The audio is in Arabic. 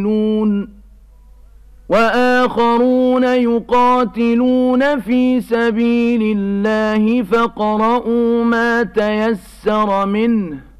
وآخرون يقاتلون في سبيل الله فاقرؤوا ما تيسر منه